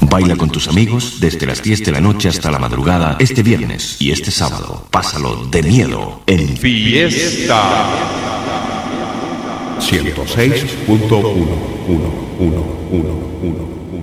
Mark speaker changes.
Speaker 1: Baila con tus amigos desde las 10 de la noche hasta la madrugada este viernes y este sábado. Pásalo de miedo en
Speaker 2: Fiesta 106.1.